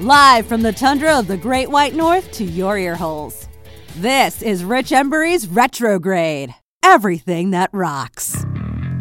Live from the tundra of the Great White North to your ear holes. This is Rich Embury's Retrograde. Everything that rocks.